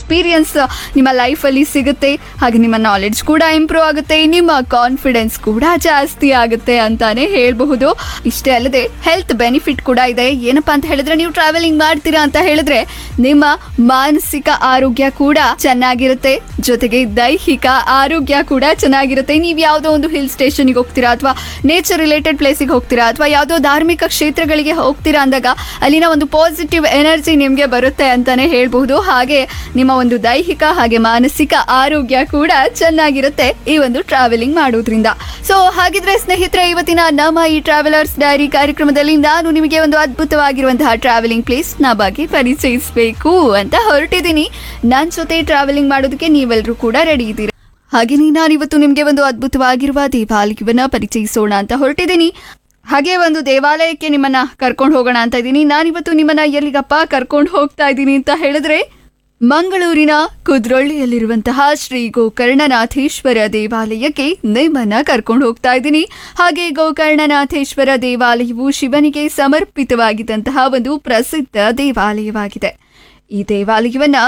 Experience ನಿಮ್ಮ ಲೈಫಲ್ಲಿ ಸಿಗುತ್ತೆ. ಹಾಗೆ ನಿಮ್ಮ ನಾಲೆಡ್ಜ್ ಕೂಡ ಇಂಪ್ರೂವ್ ಆಗುತ್ತೆ, ನಿಮ್ಮ ಕಾನ್ಫಿಡೆನ್ಸ್ ಕೂಡ ಜಾಸ್ತಿ ಆಗುತ್ತೆ ಅಂತಾನೆ ಹೇಳಬಹುದು. ಇಷ್ಟೇ ಅಲ್ಲದೆ ಹೆಲ್ತ್ ಬೆನಿಫಿಟ್ ಕೂಡ ಇದೆ. ಏನಪ್ಪಾ ಅಂತ ಹೇಳಿದ್ರೆ, ನೀವು ಟ್ರಾವೆಲಿಂಗ್ ಮಾಡ್ತೀರಾ ಅಂತ ಹೇಳಿದ್ರೆ ನಿಮ್ಮ ಮಾನಸಿಕ ಆರೋಗ್ಯ ಕೂಡ ಚೆನ್ನಾಗಿರುತ್ತೆ, ಜೊತೆಗೆ ದೈಹಿಕ ಆರೋಗ್ಯ ಕೂಡ ಚೆನ್ನಾಗಿರುತ್ತೆ. ನೀವು ಯಾವುದೋ ಒಂದು ಹಿಲ್ ಸ್ಟೇಷನ್ಗೆ ಹೋಗ್ತೀರಾ ಅಥವಾ ನೇಚರ್ ರಿಲೇಟೆಡ್ ಪ್ಲೇಸಿಗೆ ಹೋಗ್ತೀರಾ ಅಥವಾ ಯಾವುದೋ ಧಾರ್ಮಿಕ ಕ್ಷೇತ್ರಗಳಿಗೆ ಹೋಗ್ತೀರಾ ಅಂದಾಗ ಅಲ್ಲಿನ ಒಂದು ಪಾಸಿಟಿವ್ ಎನರ್ಜಿ ನಿಮಗೆ ಬರುತ್ತೆ ಅಂತಾನೆ ಹೇಳ್ಬಹುದು. ಹಾಗೆ ನಿಮ್ಮ ಒಂದು ದೈಹಿಕ ಹಾಗೆ ಮಾನಸಿಕ ಆರೋಗ್ಯ ಕೂಡ ಚೆನ್ನಾಗಿರುತ್ತೆ ಈ ಒಂದು ಟ್ರಾವೆಲಿಂಗ್ ಮಾಡೋದ್ರಿಂದ. ಸೊ ಹಾಗಿದ್ರೆ ಸ್ನೇಹಿತರೆ, ಇವತ್ತಿನ ನಮ್ಮ ಈ ಟ್ರಾವೆಲರ್ಸ್ ಡೈರಿ ಕಾರ್ಯಕ್ರಮದಲ್ಲಿ ನಾನು ನಿಮಗೆ ಒಂದು ಅದ್ಭುತವಾಗಿರುವಂತಹ ಟ್ರಾವೆಲಿಂಗ್ ಪ್ಲೇಸ್ ನ ಬಗ್ಗೆ ಪರಿಚಯಿಸಬೇಕು ಅಂತ ಹೊರಟಿದ್ದೀನಿ. ನನ್ನ ಜೊತೆ ಟ್ರಾವೆಲಿಂಗ್ ಮಾಡೋದಕ್ಕೆ ನೀವೆಲ್ಲರೂ ಕೂಡ ರೆಡಿ ಇದ್ದೀರಾ? ಹಾಗೆಯೇ ನಾನಿವತ್ತು ನಿಮಗೆ ಒಂದು ಅದ್ಭುತವಾಗಿರುವ ದೇವಾಲಯವನ್ನ ಪರಿಚಯಿಸೋಣ ಅಂತ ಹೊರಟಿದ್ದೀನಿ. ಹಾಗೆ ಒಂದು ದೇವಾಲಯಕ್ಕೆ ನಿಮ್ಮನ್ನ ಕರ್ಕೊಂಡು ಹೋಗೋಣ ಅಂತ ಇದ್ದೀನಿ. ನಾನಿವತ್ತು ನಿಮ್ಮನ್ನ ಎಲ್ಲಿಗಪ್ಪ ಕರ್ಕೊಂಡು ಹೋಗ್ತಾ ಇದ್ದೀನಿ ಅಂತ ಹೇಳಿದ್ರೆ, ಮಂಗಳೂರಿನ ಕುದ್ರೊಳ್ಳಿಯಲ್ಲಿರುವಂತಹ ಶ್ರೀ ಗೋಕರ್ಣನಾಥೇಶ್ವರ ದೇವಾಲಯಕ್ಕೆ ನಿಮ್ಮನ್ನ ಕರ್ಕೊಂಡು ಹೋಗ್ತಾ ಇದ್ದೀನಿ. ಹಾಗೆ ಗೋಕರ್ಣನಾಥೇಶ್ವರ ದೇವಾಲಯವು ಶಿವನಿಗೆ ಸಮರ್ಪಿತವಾಗಿದ್ದಂತಹ ಒಂದು ಪ್ರಸಿದ್ಧ ದೇವಾಲಯವಾಗಿದೆ. ಈ ದೇವಾಲಯವನ್ನ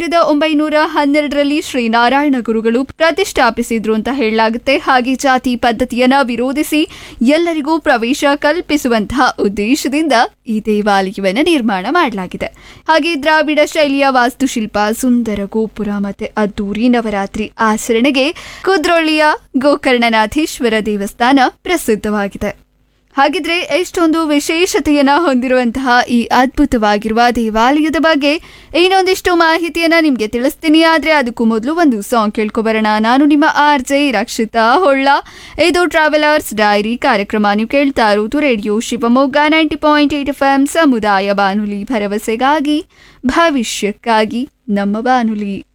1912ರಲ್ಲಿ ಶ್ರೀನಾರಾಯಣ ಗುರುಗಳು ಪ್ರತಿಷ್ಠಾಪಿಸಿದ್ರು ಅಂತ ಹೇಳಲಾಗುತ್ತೆ. ಹಾಗೆ ಜಾತಿ ಪದ್ಧತಿಯನ್ನ ವಿರೋಧಿಸಿ ಎಲ್ಲರಿಗೂ ಪ್ರವೇಶ ಕಲ್ಪಿಸುವಂತಹ ಉದ್ದೇಶದಿಂದ ಈ ದೇವಾಲಯವನ್ನ ನಿರ್ಮಾಣ ಮಾಡಲಾಗಿದೆ. ಹಾಗೆ ದ್ರಾವಿಡ ಶೈಲಿಯ ವಾಸ್ತುಶಿಲ್ಪ, ಸುಂದರ ಗೋಪುರ ಮತ್ತೆ ಅದ್ದೂರಿ ನವರಾತ್ರಿ ಆಚರಣೆಗೆ ಕುದ್ರೊಳ್ಳಿಯ ಗೋಕರ್ಣನಾಥೇಶ್ವರ ದೇವಸ್ಥಾನ ಪ್ರಸಿದ್ಧವಾಗಿದೆ. ಹಾಗಿದ್ರೆ ಎಷ್ಟೊಂದು ವಿಶೇಷತೆಯನ್ನ ಹೊಂದಿರುವಂತಹ ಈ ಅದ್ಭುತವಾಗಿರುವ ದೇವಾಲಯದ ಬಗ್ಗೆ ಇನ್ನೊಂದಿಷ್ಟು ಮಾಹಿತಿಯನ್ನ ನಿಮ್ಗೆ ತಿಳಿಸ್ತೀನಿ. ಆದ್ರೆ ಅದಕ್ಕೂ ಮೊದಲು ಒಂದು ಸಾಂಗ್ ಕೇಳ್ಕೊಬರೋಣ. ನಾನು ನಿಮ್ಮ RJ ರಕ್ಷಿತಾ ಹೊಳ್ಳ. ಇದು ಟ್ರಾವೆಲರ್ಸ್ ಡೈರಿ ಕಾರ್ಯಕ್ರಮ. ನೀವು ಕೇಳ್ತಾ ಇರೋದು ರೇಡಿಯೋ ಶಿವಮೊಗ್ಗ 90.8 FM ಸಮುದಾಯ ಬಾನುಲಿ, ಭರವಸೆಗಾಗಿ ಭವಿಷ್ಯಕ್ಕಾಗಿ ನಮ್ಮ ಬಾನುಲಿ.